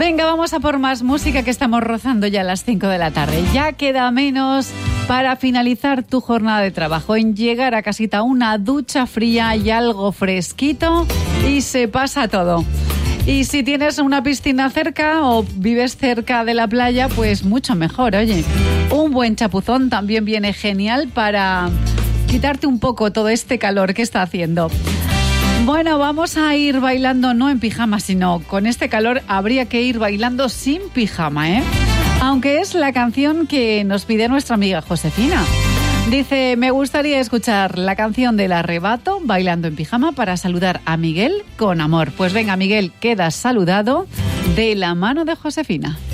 Venga, vamos a por más música, que estamos rozando ya las 5 de la tarde. Ya queda menos para finalizar tu jornada de trabajo, en llegar a casita, una ducha fría y algo fresquito y se pasa todo. Y si tienes una piscina cerca o vives cerca de la playa, pues mucho mejor, oye. Un buen chapuzón también viene genial para quitarte un poco todo este calor que está haciendo. Bueno, vamos a ir bailando no en pijama, sino con este calor habría que ir bailando sin pijama, ¿eh? Aunque es la canción que nos pide nuestra amiga Josefina. Dice, me gustaría escuchar la canción del Arrebato, Bailando en Pijama, para saludar a Miguel con amor. Pues venga, Miguel, quedas saludado de la mano de Josefina.